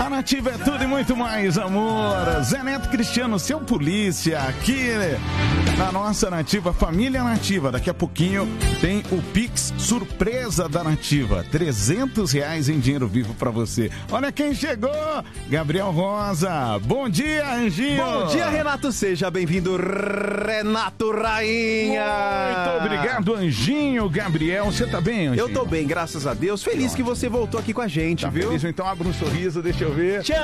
A Nativa é tudo e muito mais, amor. Zé Neto Cristiano, seu polícia, aqui na nossa Nativa, Família Nativa. Daqui a pouquinho tem o Pix surpresa da Nativa. R$300 em dinheiro vivo pra você. Olha quem chegou, Gabriel Rosa. Bom dia, Anjinho. Bom dia, Renato. Seja bem-vindo, Renato Rainha. Muito obrigado, Anjinho. Gabriel, você tá bem, Anjinho? Eu tô bem, graças a Deus. Feliz que você voltou aqui com a gente, tá viu? Feliz? Então abre um sorriso, deixa eu ver. Tchau!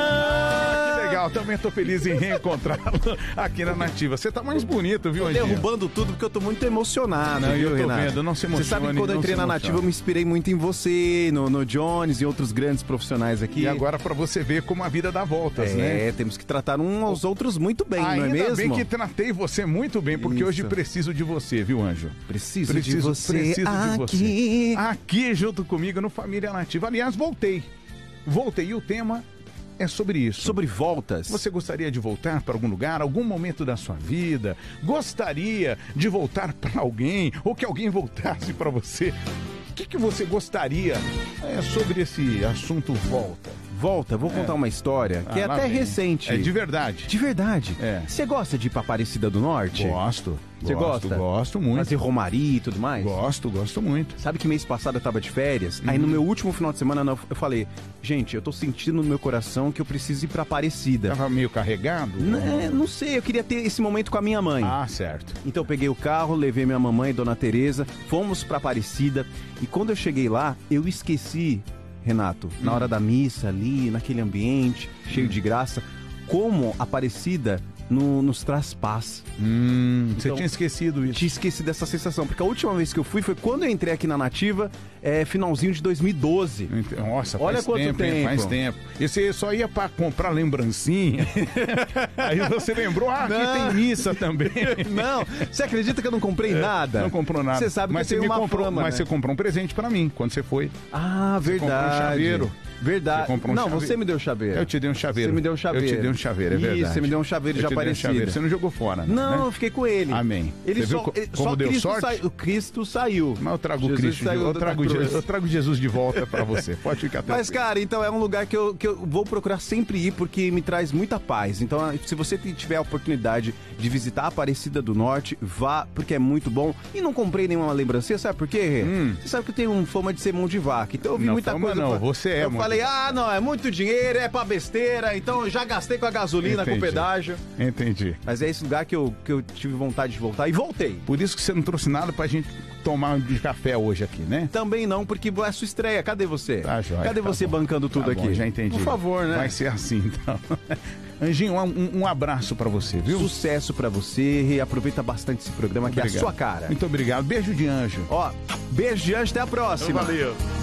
Que legal, também tô feliz em reencontrá-lo aqui na Nativa. Você tá mais bonito, viu, Anjinho? Derrubando tudo porque eu tô muito emocionado, não, viu, eu tô Renato? vendo, não se emocione. Você sabe que quando eu entrei na Nativa eu me inspirei muito em você, no Jones e outros grandes profissionais aqui. E agora pra você ver como a vida dá voltas, né? É, temos que tratar uns aos outros muito bem, não é mesmo? Ainda bem que tratei você muito bem, porque hoje preciso de você, viu, Anjo? Preciso de você de aqui. você. Aqui junto comigo no Família Nativa. Aliás, voltei e o tema é sobre isso. Sobre voltas. Você gostaria de voltar para algum lugar, algum momento da sua vida? Gostaria de voltar para alguém ou que alguém voltasse para você? O que você gostaria sobre esse assunto volta? Volta, vou contar uma história que é até recente. É de verdade. De verdade. É. Você gosta de ir pra Aparecida do Norte? Gosto. Você gosta? Gosto muito. Fazer romaria e tudo mais? Gosto muito. Sabe que mês passado eu tava de férias? Aí no meu último final de semana eu falei, gente, eu tô sentindo no meu coração que eu preciso ir pra Aparecida. Tava meio carregado? Não sei, eu queria ter esse momento com a minha mãe. Ah, certo. Então eu peguei o carro, levei minha mamãe, Dona Tereza, fomos pra Aparecida e quando eu cheguei lá, eu esqueci, Renato, na hora da missa ali, naquele ambiente, cheio de graça, como Aparecida nos traz paz. Você tinha esquecido isso? Tinha esquecido dessa sensação, porque a última vez que eu fui foi quando eu entrei aqui na Nativa, finalzinho de 2012. Nossa, olha faz quanto tempo. Faz tempo. E você só ia pra comprar lembrancinha. Aí você lembrou, aqui tem missa também. Não, você acredita que eu não comprei nada? Não comprou nada. Você sabe mas que eu tenho uma fama, mas você comprou um presente pra mim quando você foi. Ah, verdade. Você comprou um chaveiro. Verdade. Você me deu chaveiro. Eu te dei um chaveiro. Você me deu um chaveiro. Eu te dei um chaveiro, é verdade. Isso, você me deu um chaveiro de Aparecida. Você não jogou fora, né? Não, eu fiquei com ele. Amém. Ele você viu como deu Cristo sorte? O Cristo saiu. Mas eu trago o Cristo. Eu trago Jesus de volta pra você. Pode ficar tranquilo. Mas, cara, então é um lugar que eu vou procurar sempre ir porque me traz muita paz. Então, se você tiver a oportunidade de visitar a Aparecida do Norte, vá, porque é muito bom. E não comprei nenhuma lembrancinha, sabe por quê? Você sabe que eu tenho fama de ser mão de vaca. Então eu vi muita coisa. Não, você é. Eu falei, não, é muito dinheiro, é pra besteira. Então eu já gastei com a gasolina, com o pedágio. Entendi. Mas é esse lugar que eu tive vontade de voltar e voltei. Por isso que você não trouxe nada pra gente tomar de café hoje aqui, né? Também não, porque é a sua estreia. Cadê você? Tá, joia. Cadê você bancando tudo aqui? Bom, já entendi. Por favor, né? Vai ser assim, então. Anjinho, um abraço pra você, viu? Sucesso pra você e aproveita bastante esse programa que é a sua cara. Muito obrigado. Beijo de anjo. Beijo de anjo, até a próxima. Valeu.